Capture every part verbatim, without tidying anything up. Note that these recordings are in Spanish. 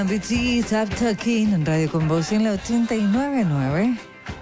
Richie, Stop Talking en Radio Con Voz en la ochenta y nueve punto nueve.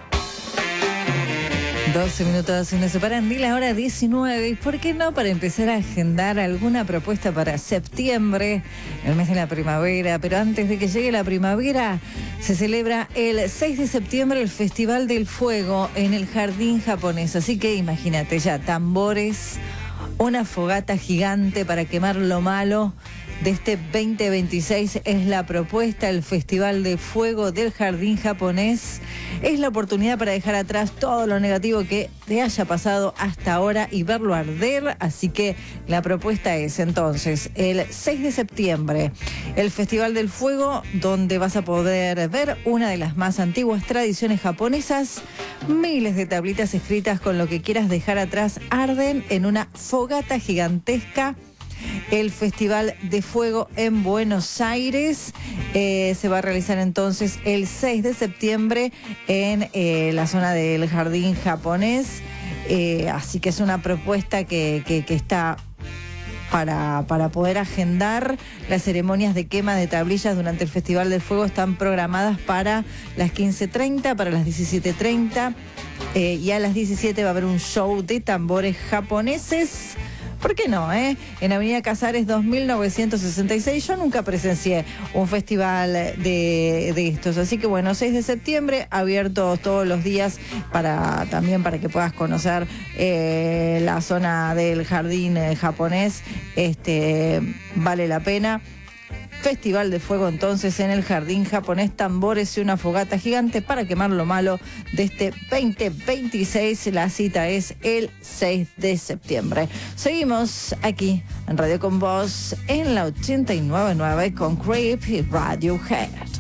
doce minutos nos separan de la hora diecinueve. ¿Y por qué no para empezar a agendar alguna propuesta para septiembre, el mes de la primavera? Pero antes de que llegue la primavera, se celebra el seis de septiembre el Festival del Fuego en el Jardín Japonés. Así que imagínate ya, tambores, una fogata gigante para quemar lo malo de este veinte veintiséis es la propuesta. El Festival de Fuego del Jardín Japonés es la oportunidad para dejar atrás todo lo negativo que te haya pasado hasta ahora y verlo arder. Así que la propuesta es entonces el seis de septiembre el Festival del Fuego, donde vas a poder ver una de las más antiguas tradiciones japonesas. Miles de tablitas escritas con lo que quieras dejar atrás arden en una fogata gigantesca. El Festival de Fuego en Buenos Aires eh, se va a realizar entonces el seis de septiembre en eh, la zona del Jardín Japonés. Eh, así que es una propuesta que, que, que está para, para poder agendar. Las ceremonias de quema de tablillas durante el Festival del Fuego están programadas para las quince treinta, para las diecisiete treinta eh, y a las diecisiete va a haber un show de tambores japoneses. ¿Por qué no, eh? En Avenida Casares dos mil novecientos sesenta y seis. Yo nunca presencié un festival de, de estos. Así que bueno, seis de septiembre, abierto todos los días para también para que puedas conocer eh, la zona del jardín eh, japonés. Este, vale la pena. Festival de Fuego entonces en el Jardín Japonés, tambores y una fogata gigante para quemar lo malo de este veinte veintiséis. La cita es el seis de septiembre. Seguimos aquí en Radio Con Voz en la ochenta y nueve punto nueve con Creep y Radiohead.